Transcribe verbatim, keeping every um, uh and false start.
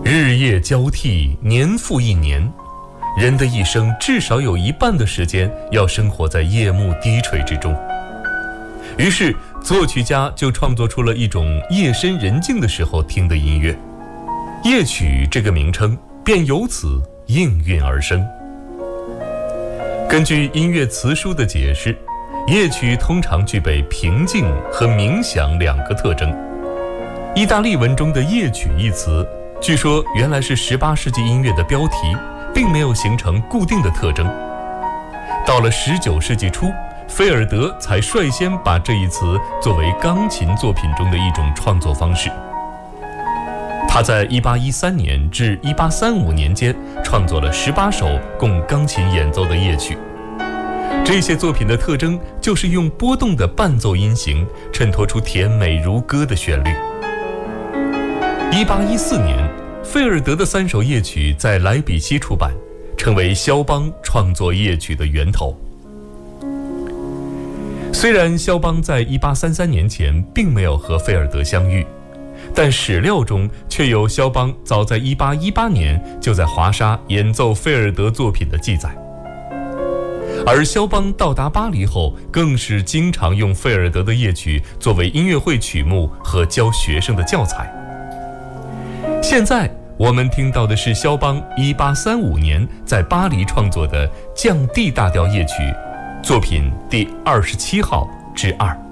日夜交替，年复一年，人的一生至少有一半的时间要生活在夜幕低垂之中。于是作曲家就创作出了一种夜深人静的时候听的音乐，夜曲这个名称便由此应运而生。根据音乐词书的解释，夜曲通常具备平静和冥想两个特征。意大利文中的夜曲一词，据说原来是十八世纪音乐的标题，并没有形成固定的特征。到了十九世纪初，菲尔德才率先把这一词作为钢琴作品中的一种创作方式。他在一八一三年至一八三五年间创作了十八首供钢琴演奏的夜曲。这些作品的特征就是用波动的伴奏音型衬托出甜美如歌的旋律。一八一四年，费尔德的三首夜曲在莱比锡出版，成为肖邦创作夜曲的源头。虽然肖邦在一八三三年前并没有和费尔德相遇，但史料中却有肖邦早在一八一八年就在华沙演奏费尔德作品的记载。而肖邦到达巴黎后，更是经常用费尔德的夜曲作为音乐会曲目和教学生的教材。现在我们听到的是肖邦一八三五年在巴黎创作的降 D 大调夜曲作品第二十七号之二。